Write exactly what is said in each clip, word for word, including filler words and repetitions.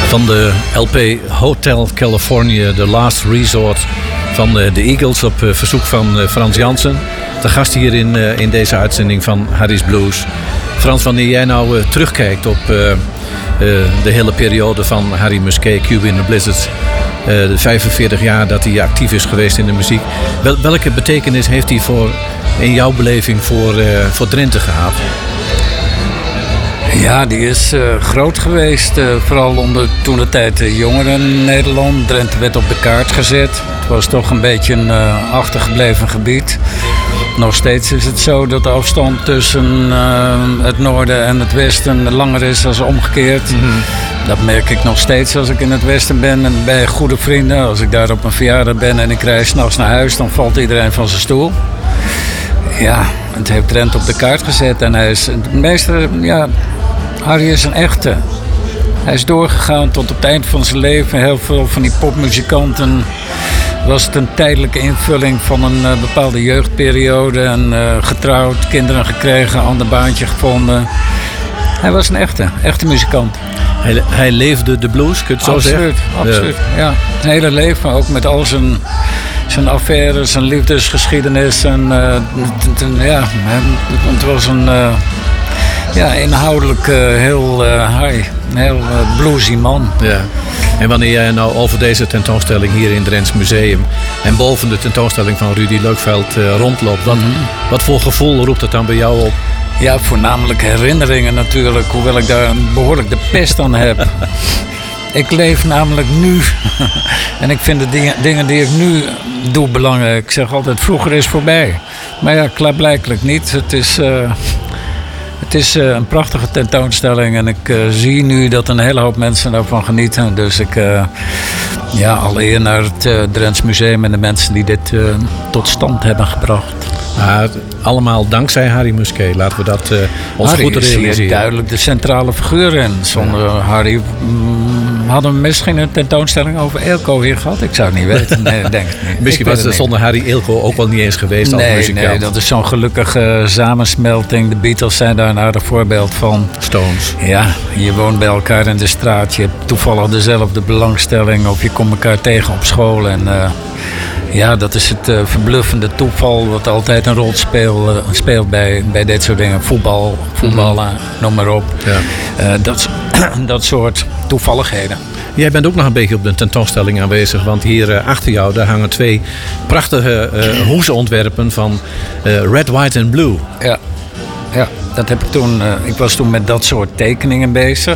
Van de L P Hotel California, The Last Resort van de Eagles op verzoek van Frans Jansen. De gast hier in, in deze uitzending van Harry's Blues. Frans, wanneer jij nou uh, terugkijkt op uh, uh, de hele periode van Harry Musquet, Cuba in the Blizzard, uh, de vijfenveertig jaar dat hij actief is geweest in de muziek. Wel, welke betekenis heeft hij voor, in jouw beleving voor, uh, voor Drenthe gehad? Ja, die is uh, groot geweest. Uh, vooral onder toen de tijd de jongeren in Nederland. Drenthe werd op de kaart gezet. Het was toch een beetje een uh, achtergebleven gebied. Nog steeds is het zo dat de afstand tussen uh, het noorden en het westen langer is dan omgekeerd. Mm-hmm. Dat merk ik nog steeds als ik in het westen ben en bij goede vrienden. Als ik daar op een verjaardag ben en ik rijd 's nachts naar huis, dan valt iedereen van zijn stoel. Ja, het heeft Drenthe op de kaart gezet. En hij is het meeste, ja, Harry is een echte. Hij is doorgegaan tot op het eind van zijn leven. Heel veel van die popmuzikanten was het een tijdelijke invulling van een uh, bepaalde jeugdperiode. En uh, getrouwd, kinderen gekregen, ander baantje gevonden. Hij was een echte, echte muzikant. Hij, hij leefde de blues, kun je het zo absoluut, zeggen? Absoluut, ja. ja. Zijn hele leven, ook met al zijn, zijn affaires, zijn liefdesgeschiedenis. En, uh, t, t, ja, het was een uh, ja, inhoudelijk uh, heel uh, high, een heel uh, bluesy man. Ja. En wanneer jij nou over deze tentoonstelling hier in het Drents Museum en boven de tentoonstelling van Rudy Leukveld uh, rondloopt, wat, mm-hmm. wat voor gevoel roept het dan bij jou op? Ja, voornamelijk herinneringen natuurlijk, hoewel ik daar behoorlijk de pest aan heb. Ik leef namelijk nu. En ik vind de dingen, dingen die ik nu doe belangrijk. Ik zeg altijd, vroeger is voorbij. Maar ja, klaarblijkelijk niet. Het is, uh, het is uh, een prachtige tentoonstelling. En ik uh, zie nu dat een hele hoop mensen daarvan genieten. Dus ik, uh, ja, alle eer naar het uh, Drents Museum en de mensen die dit uh, tot stand hebben gebracht. Ja, allemaal dankzij Harry Musquet. Laten we dat uh, ons Harry goed realiseren. is hier duidelijk de centrale figuur in. Zonder ja. Harry mm, hadden we misschien een tentoonstelling over Eelco hier gehad. Ik zou het niet weten. Nee, denk het niet. Misschien was het zonder Harry Eelco ook wel niet eens geweest nee, als muzikant. Nee, dat is zo'n gelukkige samensmelting. De Beatles zijn daar een aardig voorbeeld van. Stones. Ja, je woont bij elkaar in de straat. Je hebt toevallig dezelfde belangstelling. Of je komt elkaar tegen op school. En uh, ja, dat is het uh, verbluffende toeval wat altijd een rol speel, uh, speelt bij, bij dit soort dingen. Voetbal, voetballen, mm-hmm. noem maar op. Ja. Uh, dat, dat soort toevalligheden. Jij bent ook nog een beetje op de tentoonstelling aanwezig. Want hier uh, achter jou daar hangen twee prachtige uh, hoesenontwerpen van uh, Red, White and Blue. Ja, ja dat heb ik toen. Uh, ik was toen met dat soort tekeningen bezig.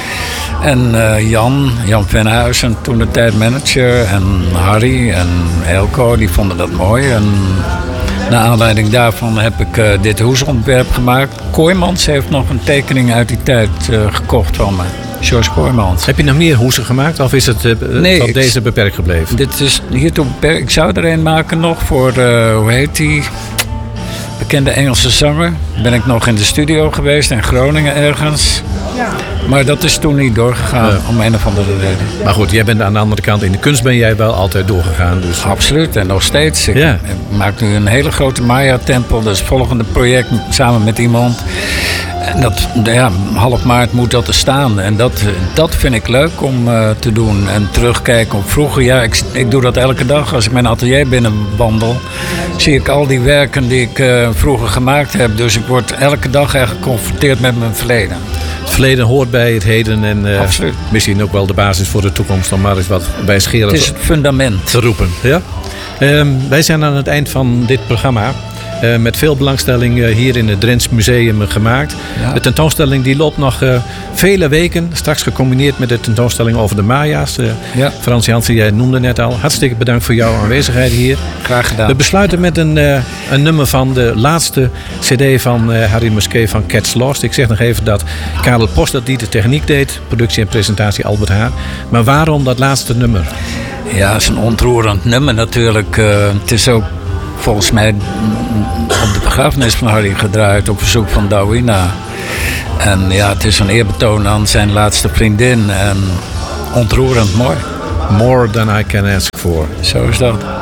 En uh, Jan, Jan Venhuizen, toen de tijd manager. En Harry en Eelco, die vonden dat mooi. En naar aanleiding daarvan heb ik uh, dit hoesontwerp gemaakt. Kooijmans heeft nog een tekening uit die tijd uh, gekocht van me. George Kooijmans. Heb je nog meer hoesen gemaakt of is het uh, nee, van deze ik, beperkt gebleven? Dit is hiertoe beperkt. Ik zou er een maken nog voor, uh, hoe heet die? Bekende Engelse zanger. Ben ik nog in de studio geweest in Groningen ergens. Ja. Maar dat is toen niet doorgegaan, ja. om een of andere reden. Maar goed, jij bent aan de andere kant, in de kunst ben jij wel altijd doorgegaan. Dus. Absoluut, en nog steeds. Ik ja. maak nu een hele grote Maya-tempel. Dat is het volgende project samen met iemand. En dat, ja, half maart moet dat er staan. En dat, dat vind ik leuk om uh, te doen. En terugkijken op vroeger. Ja, ik, ik doe dat elke dag. Als ik mijn atelier binnenwandel, zie ik al die werken die ik uh, vroeger gemaakt heb. Dus ik word elke dag echt geconfronteerd met mijn verleden. Het verleden hoort bij het heden en uh, misschien ook wel de basis voor de toekomst om maar eens wat bij scheren het is het fundament te roepen. Ja? Um, wij zijn aan het eind van dit programma. Uh, met veel belangstelling uh, hier in het Drents Museum uh, gemaakt. Ja. De tentoonstelling die loopt nog uh, vele weken. Straks gecombineerd met de tentoonstelling over de Maya's. Uh, ja. Frans Jansen, jij noemde net al. Hartstikke bedankt voor jouw aanwezigheid hier. Graag gedaan. We besluiten met een, uh, een nummer van de laatste cd van uh, Harry Musquet van Cats Lost. Ik zeg nog even dat Karel Post dat die de techniek deed. Productie en presentatie Albert Haan. Maar waarom dat laatste nummer? Ja, het is een ontroerend nummer natuurlijk. Uh, het is ook volgens mij op de begrafenis van Harry gedraaid op verzoek van Dawina. En ja, het is een eerbetoon aan zijn laatste vriendin. En ontroerend mooi. More than I can ask for. Zo is dat.